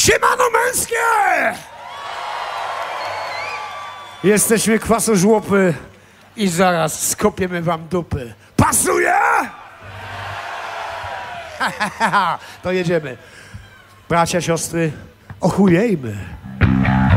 Siemano męskie! Jesteśmy kwasożłopy i zaraz skopiemy wam dupy. Pasuje? To jedziemy. Bracia, siostry, ochujejmy.